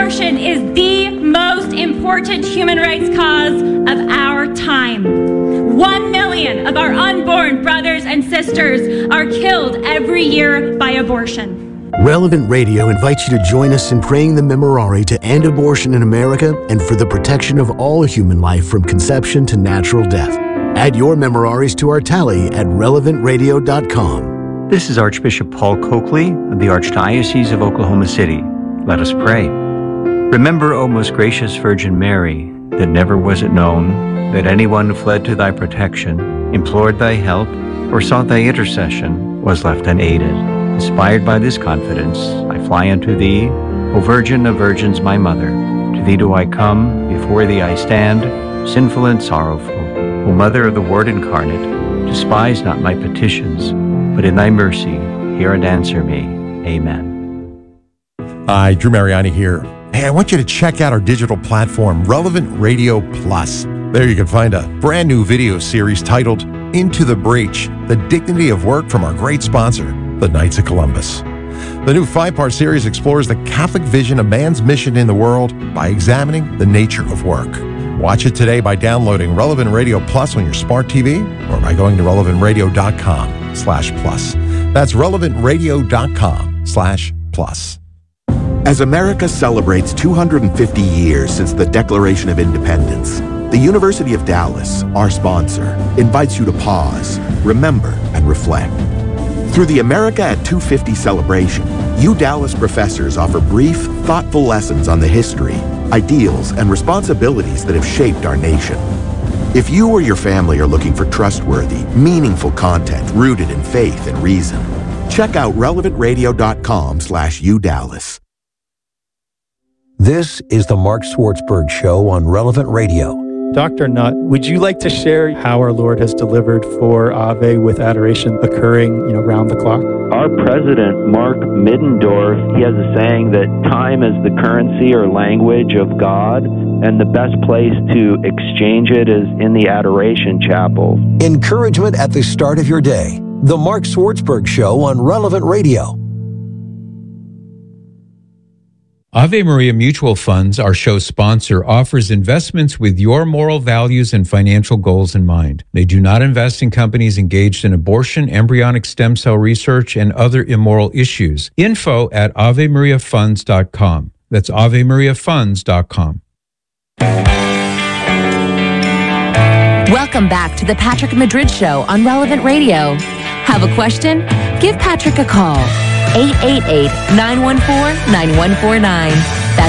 Abortion is the most important human rights cause of our time. 1 million of our unborn brothers and sisters are killed every year by abortion. Relevant Radio invites you to join us in praying the Memorare to end abortion in America and for the protection of all human life from conception to natural death. Add your Memoraries to our tally at relevantradio.com. This is Archbishop Paul Coakley of the Archdiocese of Oklahoma City. Let us pray. Remember, O most gracious Virgin Mary, that never was it known that anyone who fled to thy protection, implored thy help, or sought thy intercession was left unaided. Inspired by this confidence, I fly unto thee, O Virgin of Virgins, my Mother. To thee do I come, before thee I stand, sinful and sorrowful. O Mother of the Word incarnate, despise not my petitions, but in thy mercy hear and answer me. Amen. Hi, Drew Mariani here. Hey, I want you to check out our digital platform, Relevant Radio Plus. There you can find a brand new video series titled Into the Breach, The Dignity of Work from our great sponsor, the Knights of Columbus. The new 5-part series explores the Catholic vision of man's mission in the world by examining the nature of work. Watch it today by downloading Relevant Radio Plus on your smart TV or by going to relevantradio.com/plus. That's relevantradio.com/plus. As America celebrates 250 years since the Declaration of Independence, the University of Dallas, our sponsor, invites you to pause, remember, and reflect. Through the America at 250 celebration, Dallas professors offer brief, thoughtful lessons on the history, ideals, and responsibilities that have shaped our nation. If you or your family are looking for trustworthy, meaningful content rooted in faith and reason, check out relevantradio.com/UDallas. This is the Mark Swartzberg Show on Relevant Radio. Dr. Nutt, would you like to share how our Lord has delivered for Ave with adoration occurring, round the clock? Our president, Mark Middendorf, he has a saying that time is the currency or language of God, and the best place to exchange it is in the adoration chapel. Encouragement at the start of your day. The Mark Swartzberg Show on Relevant Radio. Ave Maria Mutual Funds, our show sponsor, offers investments with your moral values and financial goals in mind. They do not invest in companies engaged in abortion, embryonic stem cell research, and other immoral issues. Info at AveMariaFunds.com. That's AveMariaFunds.com. Welcome back to the Patrick Madrid Show on Relevant Radio. Have a question? Give Patrick a call. 888-914-9149. That's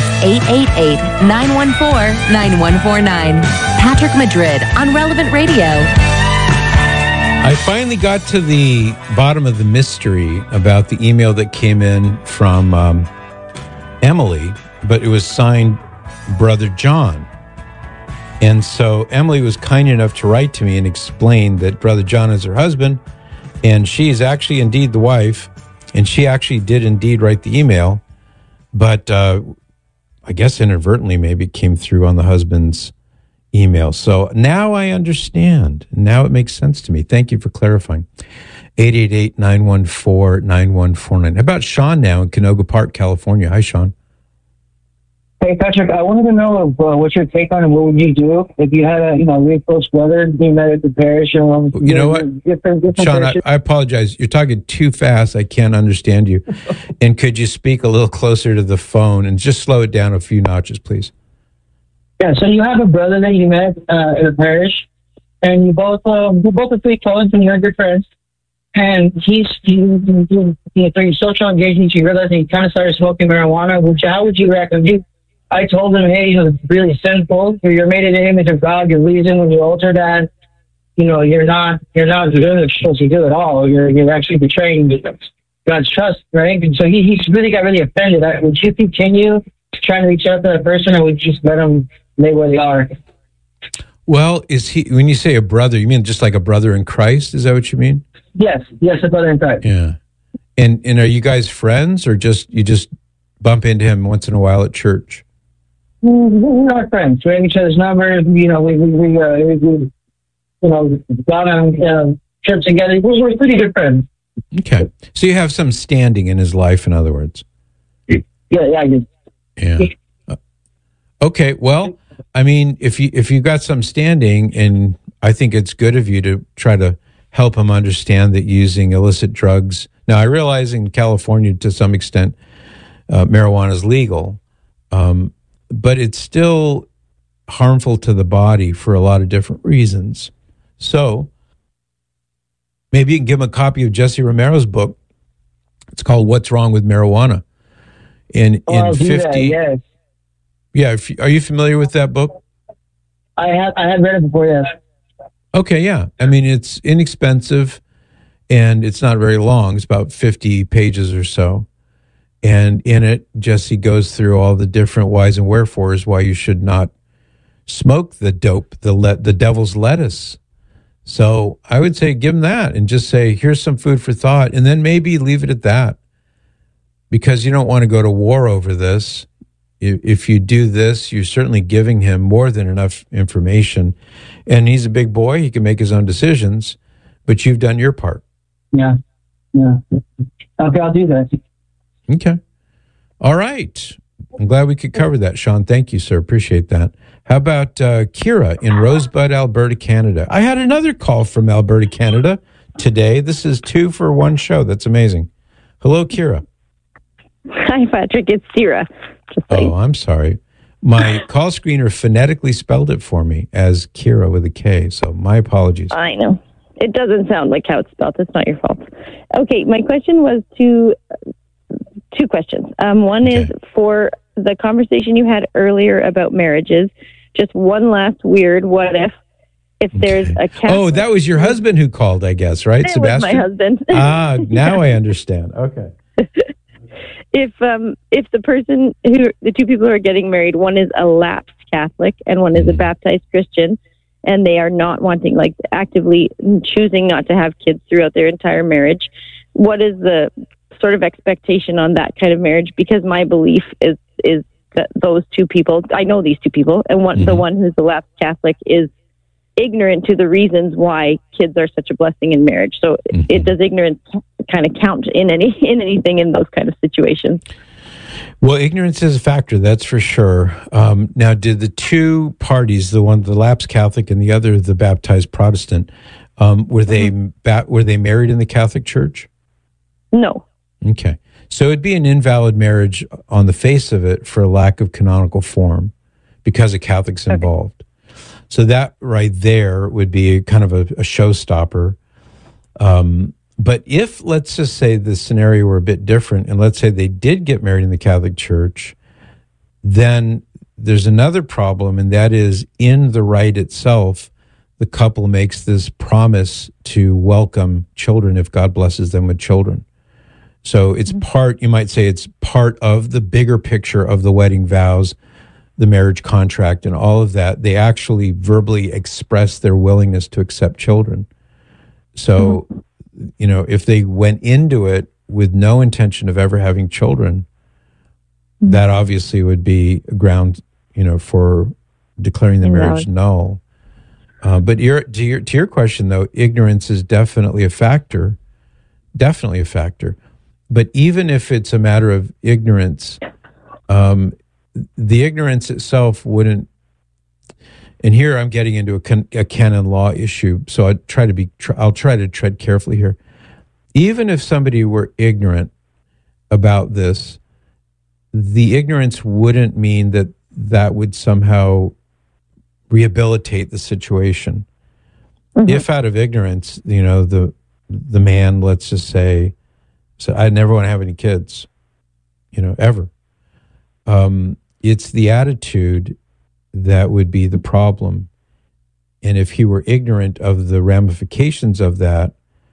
888-914-9149. Patrick Madrid on Relevant Radio. I finally got to the bottom of the mystery about the email that came in from Emily, but it was signed Brother John. And so Emily was kind enough to write to me and explain that Brother John is her husband, and she is actually indeed the wife. And she actually did indeed write the email, but I guess inadvertently maybe it came through on the husband's email. So now I understand. Now it makes sense to me. Thank you for clarifying. 888-914-9149. How about Sean now in Canoga Park, California? Hi, Sean. Hey, Patrick, I wanted to know what's your take on it. What would you do if you had a, really close brother being met at the parish? You know what? Different Sean, I apologize. You're talking too fast. I can't understand you. And could you speak a little closer to the phone and just slow it down a few notches, please? Yeah, so you have a brother that you met at a parish, and you both are pretty close and you're good friends. And through your social engagement, you realize that he kind of started smoking marijuana. How would you react? I told him, hey, it's really sinful. You're made in the image of God. You're reason when you alter that. You're not supposed to do at all. You're actually betraying God's trust, right? And so he really got really offended. Would you continue trying to reach out to that person, or would you just let them lay where they are? Well, when you say a brother, you mean just like a brother in Christ? Is that what you mean? Yes, a brother in Christ. Yeah. And are you guys friends, or you just bump into him once in a while at church? We're not friends. We have each other's numbers. We gone on trips together. We're pretty good friends. Okay. So you have some standing in his life, in other words. Yeah, I do. Yeah. Okay, well, I mean, if you got some standing, and I think it's good of you to try to help him understand that using illicit drugs. Now, I realize in California, to some extent, marijuana is legal, but it's still harmful to the body for a lot of different reasons. So maybe you can give him a copy of Jesse Romero's book. It's called "What's Wrong with Marijuana." In 50, yes. Yeah, are you familiar with that book? I have read it before, yes. Okay, yeah. I mean, it's inexpensive, and it's not very long. It's about 50 pages or so. And in it, Jesse goes through all the different whys and wherefores why you should not smoke the dope, the devil's lettuce. So I would say give him that and just say, here's some food for thought, and then maybe leave it at that, because you don't want to go to war over this. If you do this, you're certainly giving him more than enough information. And he's a big boy. He can make his own decisions, but you've done your part. Yeah. Okay, I'll do that. Okay. All right. I'm glad we could cover that, Sean. Thank you, sir. Appreciate that. How about Kira in Rosebud, Alberta, Canada? I had another call from Alberta, Canada today. This is 2 for 1 show. That's amazing. Hello, Kira. Hi, Patrick. It's Sierra. Oh, I'm sorry. My call screener phonetically spelled it for me as Kira with a K, so my apologies. I know. It doesn't sound like how it's spelled. It's not your fault. Okay, my question was two questions. One is for the conversation you had earlier about marriages, just one last weird what if there's a Catholic... Oh, that was your husband who called, I guess, right, it Sebastian? Was my husband. Now I understand. Okay. If the person the two people who are getting married, one is a lapsed Catholic and one is a baptized Christian, and they are not wanting, like, actively choosing not to have kids throughout their entire marriage, what is the sort of expectation on that kind of marriage? Because my belief is that those two people, I know these two people, and the one who's the lapsed Catholic is ignorant to the reasons why kids are such a blessing in marriage. So does ignorance kind of count in anything in those kind of situations? Well, ignorance is a factor, that's for sure. Now, did the two parties, the one the lapsed Catholic and the other the baptized Protestant, were they married in the Catholic Church? No. Okay, so it'd be an invalid marriage on the face of it for a lack of canonical form because a Catholic's involved. So that right there would be kind of a showstopper. But if, let's just say the scenario were a bit different, and let's say they did get married in the Catholic Church, then there's another problem, and that is in the rite itself, the couple makes this promise to welcome children if God blesses them with children. So it's you might say it's part of the bigger picture of the wedding vows, the marriage contract, and all of that. They actually verbally express their willingness to accept children. So, if they went into it with no intention of ever having children, that obviously would be a ground, for declaring the marriage null. But to your question, though, ignorance is definitely a factor. Definitely a factor. But even if it's a matter of ignorance, the ignorance itself wouldn't, and here I'm getting into a canon law issue, so I'll try to tread carefully here. Even if somebody were ignorant about this, the ignorance wouldn't mean that would somehow rehabilitate the situation. If out of ignorance, the man, let's just say, so I never want to have any kids, ever. It's the attitude that would be the problem. And if he were ignorant of the ramifications of that,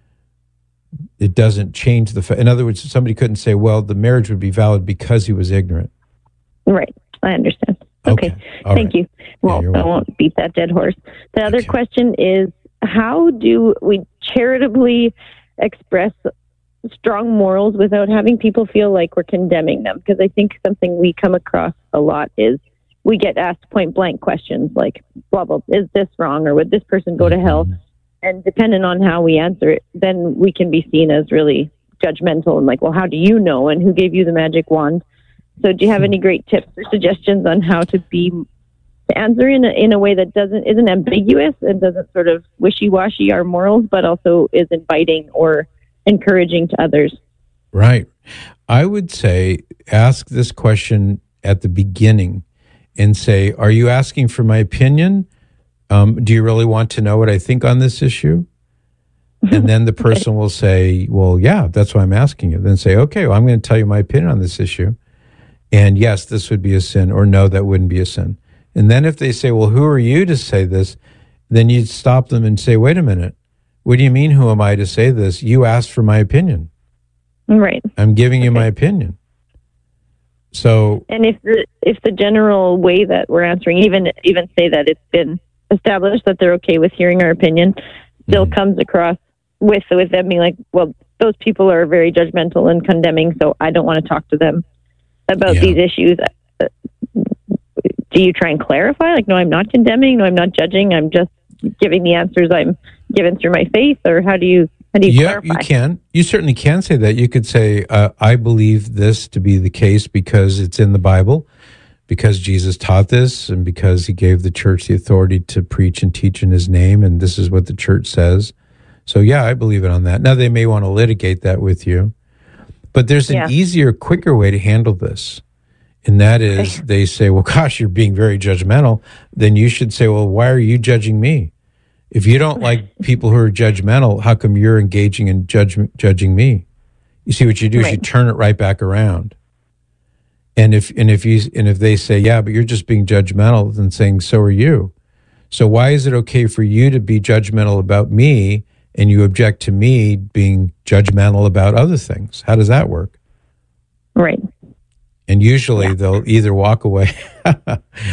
it doesn't change the fact. In other words, somebody couldn't say, well, the marriage would be valid because he was ignorant. Right. I understand. Okay. Thank you. Well, I won't beat that dead horse. The other question is, how do we charitably express strong morals without having people feel like we're condemning them? Because I think something we come across a lot is we get asked point blank questions like, blah, blah, is this wrong? Or would this person go to hell? And depending on how we answer it, then we can be seen as really judgmental and like, well, how do you know? And who gave you the magic wand? So do you have any great tips or suggestions on how to answer in a way that isn't ambiguous and doesn't sort of wishy-washy our morals, but also is inviting or encouraging to others? Right. I would say ask this question at the beginning and say, are you asking for my opinion? Do you really want to know what I think on this issue? And then the person will say, well, yeah, that's why I'm asking you. Then say, okay, well, I'm going to tell you my opinion on this issue. And yes, this would be a sin, or no, that wouldn't be a sin. And then if they say, well, who are you to say this? Then you'd stop them and say, wait a minute. What do you mean, who am I to say this? You asked for my opinion. Right. I'm giving you my opinion. So, and if the general way that we're answering, even say that it's been established that they're okay with hearing our opinion, still comes across with them being like, well, those people are very judgmental and condemning, so I don't want to talk to them about these issues. Do you try and clarify? Like, no, I'm not condemning. No, I'm not judging. I'm just giving the answers I'm given through my faith. Or how do you clarify? You can. You certainly can say that. You could say, I believe this to be the case because it's in the Bible, because Jesus taught this, and because he gave the church the authority to preach and teach in his name, and this is what the church says. So, yeah, I believe it on that. Now, they may want to litigate that with you, but there's an easier, quicker way to handle this. And that is, they say, well, gosh, you're being very judgmental. Then you should say, well, why are you judging me? If you don't like people who are judgmental, how come you're engaging in judging me? You see, what you do is you turn it right back around. And if they say, yeah, but you're just being judgmental, then saying, so are you. So why is it okay for you to be judgmental about me and you object to me being judgmental about other things? How does that work? Right. And usually they'll either walk away